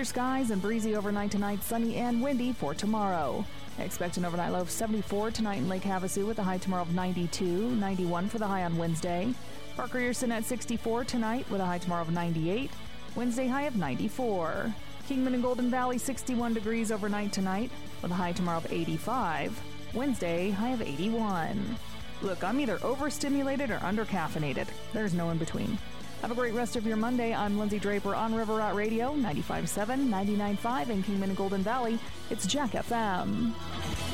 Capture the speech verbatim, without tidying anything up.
Clear skies and breezy overnight tonight, sunny and windy for tomorrow. Expect an overnight low of seventy-four tonight in Lake Havasu with a high tomorrow of ninety-two, ninety-one for the high on Wednesday. Park Grierson at sixty-four tonight with a high tomorrow of ninety-eight, Wednesday high of ninety-four. Kingman and Golden Valley sixty-one degrees overnight tonight with a high tomorrow of eighty-five, Wednesday high of eighty-one. Look, I'm either overstimulated or undercaffeinated. There's no in between. Have a great rest of your Monday. I'm Lindsay Draper on River Route Radio, ninety-five point seven, ninety-nine point five in Kingman and Golden Valley. It's Jack F M.